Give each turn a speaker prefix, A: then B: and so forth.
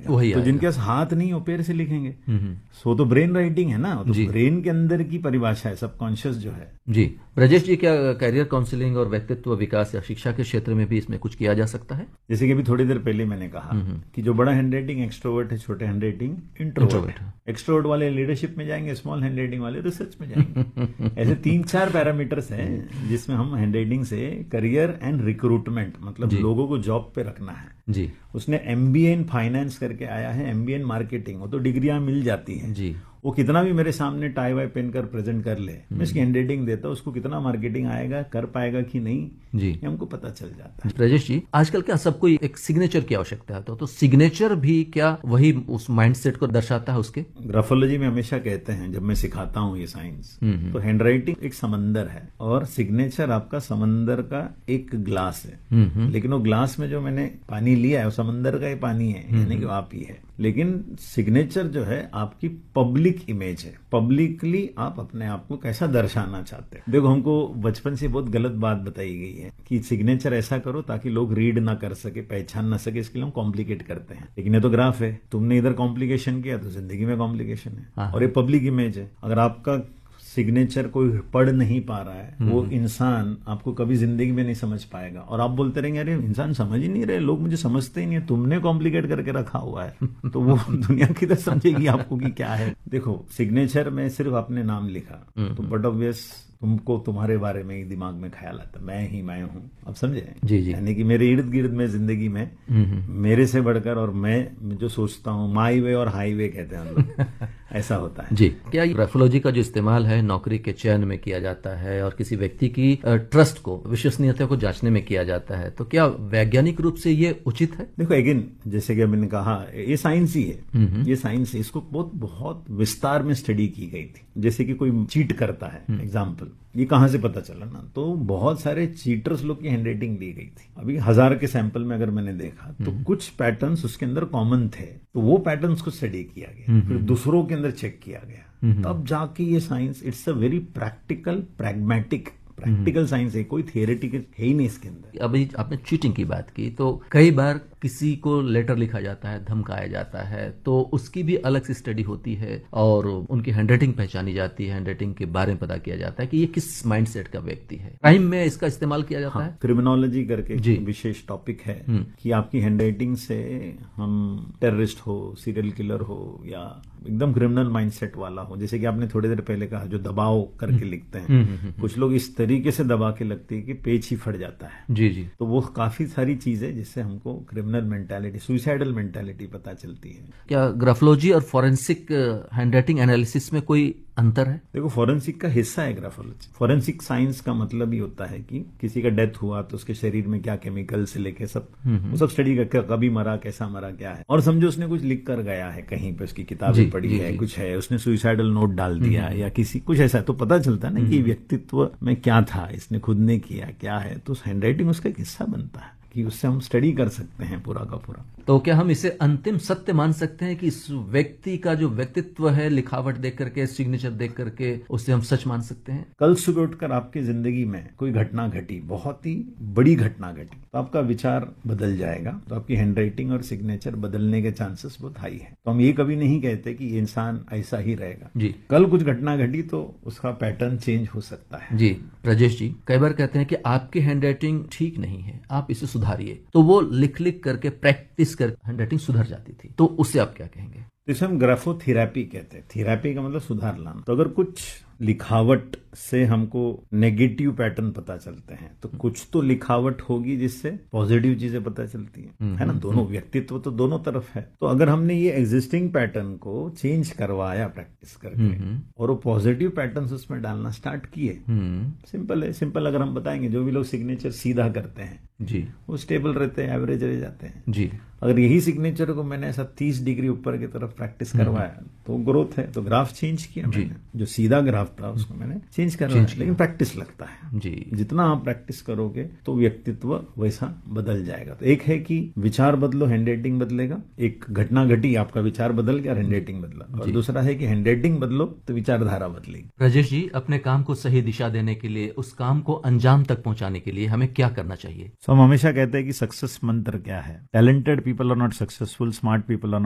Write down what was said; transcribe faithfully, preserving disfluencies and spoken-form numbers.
A: वही
B: तो जिनके पास हाथ नहीं हो पैर से लिखेंगे, सो तो ब्रेन राइटिंग है ना, तो ब्रेन के अंदर की परिभाषा है सबकॉन्शियस जो है।
A: जी ब्रजेश जी, क्या कैरियर काउंसलिंग और व्यक्तित्व विकास या शिक्षा के क्षेत्र में भी इसमें कुछ किया जा सकता है?
B: जैसे कि अभी थोड़ी देर पहले मैंने कहा कि जो बड़ा हैंड राइटिंग एक्सट्रोवर्ट है, छोटे हैंड राइटिंग इंट्रोवर्ट है। एक्सट्रोवर्ट वाले लीडरशिप में जाएंगे, स्मॉल हैंड राइटिंग वाले रिसर्च में जाएंगे। ऐसे तीन चार पैरामीटर्स हैं जिसमें हम हैंड राइटिंग से करियर एंड रिक्रूटमेंट, मतलब लोगों को जॉब पे रखना है।
A: जी
B: उसने एमबीए इन फाइनेंस करके आया है, एमबीए इन मार्केटिंग, वो तो डिग्रियां मिल जाती हैं जी। वो कितना भी मेरे सामने टाई वाई पहनकर प्रेजेंट कर ले, मैं इसकी हैंड राइटिंग देता हूं, उसको कितना मार्केटिंग आएगा, कर पाएगा कि नहीं जी, ये हमको पता चल जाता है।
A: राजेश जी, आजकल क्या सबको एक सिग्नेचर की आवश्यकता है, तो, तो सिग्नेचर भी क्या वही उस माइंडसेट को दर्शाता है उसके?
B: ग्राफोलॉजी में हमेशा कहते हैं जब मैं सिखाता हूँ ये साइंस, तो हैंड राइटिंग एक समंदर है और सिग्नेचर आपका समंदर का एक ग्लास है। लेकिन वो ग्लास में जो मैंने पानी लिया है वो समंदर का ही पानी है, यानी कि आप ही है। लेकिन सिग्नेचर जो है आपकी पब्लिक इमेज है, पब्लिकली आप अपने आप को कैसा दर्शाना चाहते हैं। देखो, हमको बचपन से बहुत गलत बात बताई गई है कि सिग्नेचर ऐसा करो ताकि लोग रीड ना कर सके, पहचान ना सके, इसके लिए हम कॉम्प्लिकेट करते हैं। लेकिन ये तो ग्राफ है, तुमने इधर कॉम्प्लिकेशन किया तो जिंदगी में कॉम्प्लिकेशन है। और ये पब्लिक इमेज है, अगर आपका सिग्नेचर कोई पढ़ नहीं पा रहा है, वो इंसान आपको कभी जिंदगी में नहीं समझ पाएगा। और आप बोलते रहेंगे अरे इंसान समझ ही नहीं रहे, लोग मुझे समझते ही नहीं है, तुमने कॉम्प्लिकेट करके रखा हुआ है। तो वो दुनिया की तरह समझेगी आपको कि क्या है। देखो, सिग्नेचर में सिर्फ आपने नाम लिखा तो बट ऑब्वियस तुमको तुम्हारे बारे में ही दिमाग में ख्याल आता, मैं ही मैं हूँ। अब समझे
A: जी जी,
B: यानी कि मेरे इर्द गिर्द में जिंदगी में मेरे से बढ़कर और मैं जो सोचता हूँ, माई वे और हाईवे कहते हैं हम लोग, ऐसा होता है
A: जी। क्या ग्राफोलॉजी का जो इस्तेमाल है नौकरी के चयन में किया जाता है और किसी व्यक्ति की ट्रस्ट को, विश्वसनीयता को जांचने में किया जाता है, तो क्या वैज्ञानिक रूप से ये उचित है?
B: देखो, अगेन जैसे कि मैंने कहा, ये साइंस ही है, ये साइंस है। इसको बहुत बहुत विस्तार में स्टडी की गई थी। जैसे कि कोई चीट करता है, एग्जाम्पल, ये कहां से पता चला ना, तो बहुत सारे चीटर्स लोग की हैंडराइटिंग ली गई थी। अभी हजार के सैंपल में अगर मैंने देखा तो कुछ पैटर्न्स उसके अंदर कॉमन थे, तो वो पैटर्न्स को स्टडी किया गया, फिर दूसरों के अंदर चेक किया गया, तब जाके ये science, it's a very practical pragmatic practical science है, कोई थियरेटिकल है ही नहीं इसके अंदर।
A: अभी आपने चीटिंग की बात की, तो कई बार किसी को लेटर लिखा जाता है, धमकाया जाता है, तो उसकी भी अलग से स्टडी होती है और उनकी हैंडराइटिंग पहचानी जाती है, हैंडराइटिंग के बारे में पता किया जाता है कि ये किस माइंडसेट का व्यक्ति है। क्राइम में इसका इस्तेमाल किया जाता
B: हाँ,
A: है।
B: क्रिमिनोलॉजी करके विशेष टॉपिक है कि आपकी हैंडराइटिंग से हम टेररिस्ट हो, सीरियल किलर हो या एकदम क्रिमिनल माइंडसेट वाला हो, जैसे कि आपने थोड़ी देर पहले कहा, जो दबाव करके लिखते हैं, कुछ लोग इस तरीके से दबा के लगती है कि पेज ही फट जाता है।
A: जी जी,
B: तो वो काफी सारी चीजें जिससे हमको क्रिमिनल मेंटालिटी, सुइसाइडल मेंटालिटी पता चलती है।
A: क्या ग्राफोलॉजी और फॉरेंसिक हैंडराइटिंग एनालिसिस में कोई अंतर है?
B: देखो, फॉरेंसिक का हिस्सा है ग्राफोलॉजी। फॉरेंसिक साइंस का मतलब ही होता है कि किसी का डेथ हुआ तो उसके शरीर में क्या केमिकल से लेके सब वो सब स्टडी करके, कभी मरा, कैसा मरा, क्या है, और समझो उसने कुछ लिख कर गया है कहीं पे, उसकी किताबें पढ़ी है, कुछ है, उसने सुइसाइडल नोट डाल दिया या किसी कुछ ऐसा, तो पता चलता है ना कि व्यक्तित्व में क्या था, इसने खुद ने किया, क्या है। तो हैंडराइटिंग उसका एक हिस्सा बनता है कि उससे हम स्टडी कर सकते हैं पूरा का पूरा।
A: तो क्या हम इसे अंतिम सत्य मान सकते हैं कि इस व्यक्ति का जो व्यक्तित्व है, लिखावट देख करके, सिग्नेचर देख करके, उससे हम सच मान सकते हैं?
B: कल सुबह उठकर आपकी जिंदगी में कोई घटना घटी, बहुत ही बड़ी घटना घटी, तो आपका विचार बदल जाएगा, तो आपकी हैंडराइटिंग और सिग्नेचर बदलने के चांसेस बहुत हाई है। तो हम ये कभी नहीं कहते कि ये इंसान ऐसा ही रहेगा
A: जी।
B: कल कुछ घटना घटी तो उसका पैटर्न चेंज हो सकता है।
A: जी राजेश जी, कई बार कहते हैं कि आपकी हैंडराइटिंग ठीक नहीं है, आप इसे सुधारिए, तो वो लिख लिख करके प्रैक्टिस कर हैंडराइटिंग सुधर जाती थी, तो उससे आप क्या कहेंगे?
B: इसे हम ग्राफोथेरेपी कहते हैं। थेरेपी का मतलब सुधार लाना। तो अगर कुछ लिखावट से हमको नेगेटिव पैटर्न पता चलते हैं तो कुछ तो लिखावट होगी जिससे पॉजिटिव चीजें पता चलती हैं, है ना। दोनों व्यक्तित्व तो दोनों तरफ है। तो अगर हमने ये एग्जिस्टिंग पैटर्न को चेंज करवाया प्रैक्टिस करके और वो पॉजिटिव पैटर्न्स उसमें डालना स्टार्ट किए, सिंपल है। सिंपल अगर हम बताएंगे, जो भी लोग सिग्नेचर सीधा करते हैं
A: जी, वो
B: स्टेबल रहते हैं, एवरेज रह जाते हैं
A: जी।
B: अगर यही सिग्नेचर को मैंने ऐसा तीस डिग्री ऊपर की तरफ प्रैक्टिस करवाया तो ग्रोथ है। तो ग्राफ चेंज किया मैंने, जो सीधा ग्राफ था उसको मैंने चेंज करवाया, लेकिन प्रैक्टिस लगता है
A: जी।
B: जितना आप प्रैक्टिस करोगे तो व्यक्तित्व वैसा बदल जाएगा। तो एक है कि विचार बदलो, हैंडराइटिंग बदलेगा। एक घटना घटी, आपका विचार बदल गया, हैंडराइटिंग बदला। और दूसरा है कि हैंडराइटिंग बदलो तो विचारधारा बदलेगी।
A: राजेश जी, अपने काम को सही दिशा देने के लिए, उस काम को अंजाम तक पहुंचाने के लिए हमें क्या करना चाहिए?
B: तो हम हमेशा कहते हैं कि सक्सेस मंत्र क्या है। Talented people are not successful, smart people are